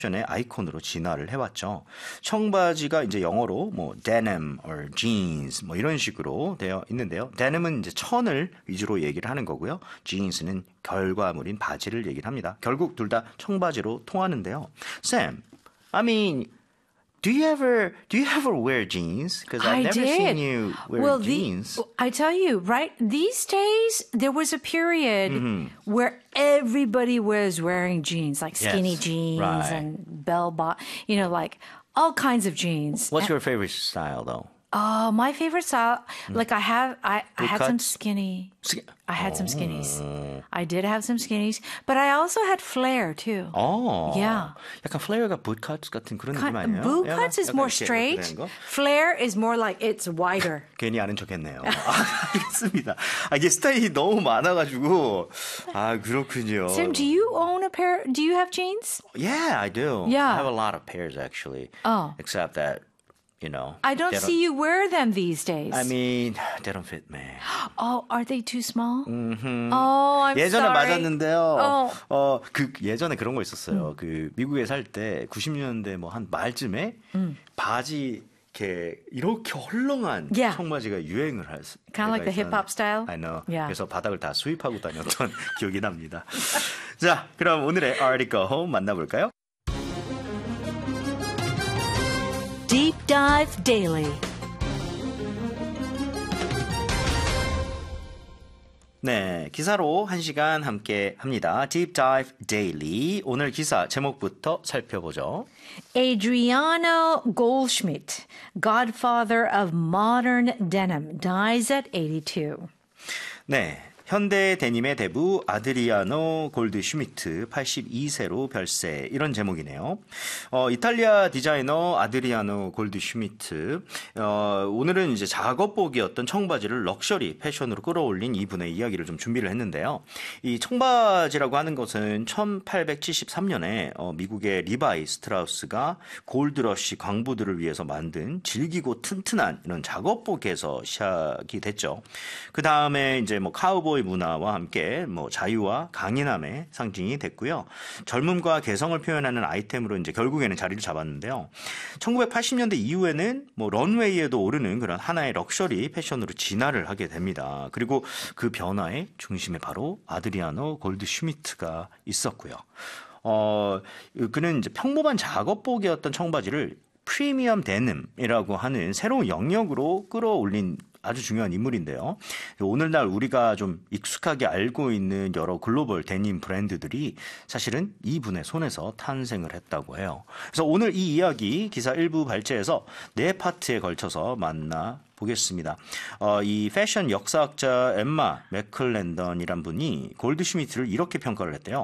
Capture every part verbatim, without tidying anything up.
의 아이콘으로 진화를 해왔죠. 청바지가 이제 영어로 뭐 denim or jeans 뭐 이런 식으로 되어 있는데요. denim은 이제 천을 위주로 얘기를 하는 거고요. jeans는 결과물인 바지를 얘기를 합니다. 결국 둘 다 청바지로 통하는데요. Sam, I mean, do you ever do you ever wear jeans? Because I've I never did. seen you wear well, jeans. The, I tell you, right? These days, there was a period Mm-hmm. where everybody was wearing jeans, like skinny Yes, jeans right. and bell bottom, you know, like all kinds of jeans. What's And- your favorite style though? Oh, my favorite style, like I have, I, I had some cuts? skinny. Ski- I had some skinnies. I did have some skinnies, but I also had flare too. 어, Yeah. 약간 플레어가 bootcut 같은 그런 느낌 Kind- 아니에요? boot 약간- cuts is 약간 more 이렇게 straight. 되는 거? Flare is more like it's wider. 괜히 아는 척했네요. 아, 알겠습니다. 아, 이게 스타일이 너무 많아가지고 아 그렇군요. Sam, do you own a pair? Do you have jeans? Yeah, I do. Yeah. I have a lot of pairs actually. Oh. Except that, you know. I don't they see you wear them these days. I mean, they don't fit me. oh, are they too small? Mm-hmm. Oh, I'm 예전에 sorry. 맞았는데요. 어. 어, 그 예전에 그런 거 있었어요. 그 미국에 살 때 구십 년대 뭐 한 말쯤에 바지 이렇게 이렇게 헐렁한 Yeah. 청바지가 유행을 할 수. Kind of like the hip hop style? I know. Yeah. 그래서 바닥을 다 수입하고 다녔던 기억이 납니다. 자, 그럼 오늘의 article 만나볼까요? Deep Dive Daily. 네, 기사로 한 시간 함께 합니다. Deep Dive Daily. 오늘 기사 제목부터 살펴보죠. Adriano Goldschmidt, godfather of modern denim, dies at eighty-two. 네, 현대 데님의 대부 아드리아노 골드슈미트 팔십이 세로 별세 이런 제목이네요. 어, 이탈리아 디자이너 아드리아노 골드슈미트 어, 오늘은 이제 작업복이었던 청바지를 럭셔리 패션으로 끌어올린 이분의 이야기를 좀 준비를 했는데요. 이 청바지라고 하는 것은 천팔백칠십삼 년에 어, 미국의 리바이 스트라우스가 골드러시 광부들을 위해서 만든 질기고 튼튼한 이런 작업복에서 시작이 됐죠. 그 다음에 이제 뭐 카우보이 문화와 함께 뭐 자유와 강인함의 상징이 됐고요. 젊음과 개성을 표현하는 아이템으로 이제 결국에는 자리를 잡았는데요. 천구백팔십 년대 이후에는 뭐 런웨이에도 오르는 그런 하나의 럭셔리 패션으로 진화를 하게 됩니다. 그리고 그 변화의 중심에 바로 아드리아노 골드슈미트가 있었고요. 어, 그는 이제 평범한 작업복이었던 청바지를 프리미엄 데님이라고 하는 새로운 영역으로 끌어올린 아주 중요한 인물인데요. 오늘날 우리가 좀 익숙하게 알고 있는 여러 글로벌 데님 브랜드들이 사실은 이분의 손에서 탄생을 했다고 해요. 그래서 오늘 이 이야기 기사 일부 발제에서 네 파트에 걸쳐서 만나보겠습니다. 어, 이 패션 역사학자 엠마 맥클랜던이란 분이 골드슈미트를 이렇게 평가를 했대요.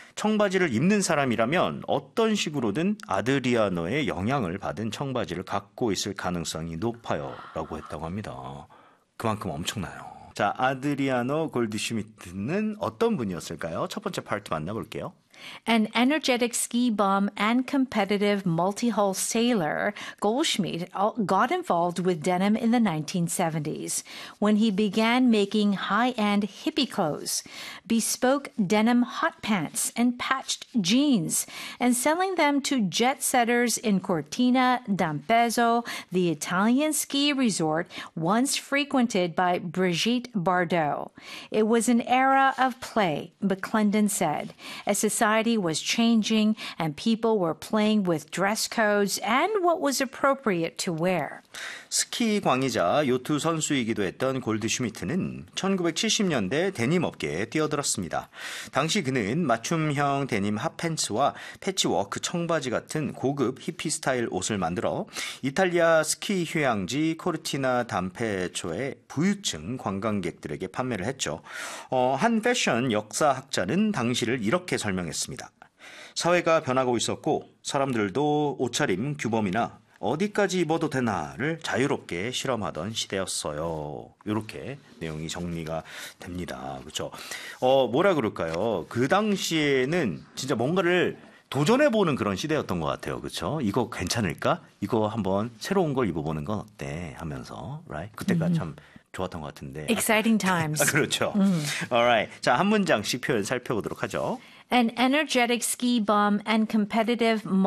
청바지를 입는 사람이라면 어떤 식으로든 아드리아노의 영향을 받은 청바지를 갖고 있을 가능성이 높아요 라고 했다고 합니다. 그만큼 엄청나요. 자, 아드리아노 골드슈미트는 어떤 분이었을까요? 첫 번째 파트 만나볼게요. An energetic ski bum and competitive multi-hull sailor, Goldschmidt got involved with denim in the nineteen seventies when he began making high-end hippie clothes, bespoke denim hot pants and patched jeans, and selling them to jet setters in Cortina d'Ampezzo, the Italian ski resort once frequented by Brigitte Bardot. It was an era of play, McClendon said, as society was changing and people were playing with dress codes and what was appropriate to wear. 스키 광이자 요트 선수이기도 했던 골드슈미트는 천구백칠십 년대 데님 업계에 뛰어들었습니다. 당시 그는 맞춤형 데님 핫팬츠와 패치워크 청바지 같은 고급 히피 스타일 옷을 만들어 이탈리아 스키 휴양지 코르티나 담페초의 부유층 관광객들에게 판매를 했죠. 어, 한 패션 역사학자는 당시를 이렇게 설명했습니다. 사회가 변하고 있었고 사람들도 옷차림 규범이나 어디까지 입어도 되나를 자유롭게 실험하던 시대였어요. 이렇게 내용이 정리가 됩니다. 그렇죠? 어, 뭐라 그럴까요? 그 당시에는 진짜 뭔가를 도전해보는 그런 시대였던 것 같아요. 그렇죠? 이거 괜찮을까? 이거 한번 새로운 걸 입어보는 건 어때? 하면서, right? 그때가 음. 참 좋았던 것 같은데. Exciting times. 아, 그렇죠. 음. Alright. 자, 한 문장씩 표현 살펴보도록 하죠. An energetic ski bum and competitive